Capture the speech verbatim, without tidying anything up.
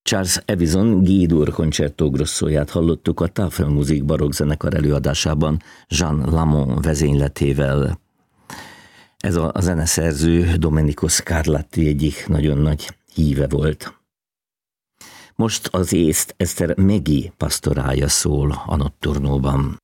Charles Evison G-dur Concerto Grossóját hallottuk a Tafelmusik barokkzenekar előadásában Jean Lamont vezényletével. Ez a zeneszerző Domenico Scarlatti egyik nagyon nagy híve volt. Most az észt Eszter Megi pastorája szól a Notturnoban.